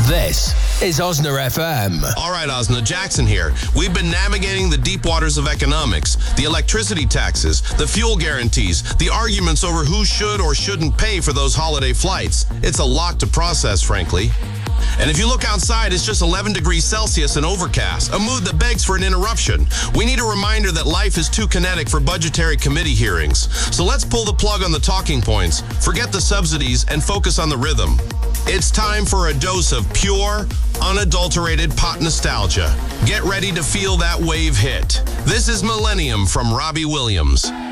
This is Osna FM. All right, Osna, Jackson here. We've been navigating the deep waters of economics, the electricity taxes, the fuel guarantees, the arguments over who should or shouldn't pay for those holiday flights. It's a lot to process, frankly. And if you look outside, it's just 11 degrees Celsius and overcast, a mood that begs for an interruption. We need a reminder that life is too kinetic for budgetary committee hearings. So let's pull the plug on the talking points, forget the subsidies, and focus on the rhythm. It's time for a dose of pure, unadulterated pot nostalgia. Get ready to feel that wave hit. This is Millennium from Robbie Williams.